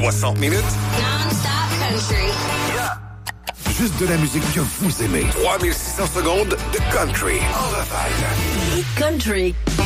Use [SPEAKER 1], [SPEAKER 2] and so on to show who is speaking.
[SPEAKER 1] 60 minutes.
[SPEAKER 2] Non-stop country.
[SPEAKER 1] Juste de la musique que vous aimez. 3600 secondes de country en rafale.
[SPEAKER 2] Country.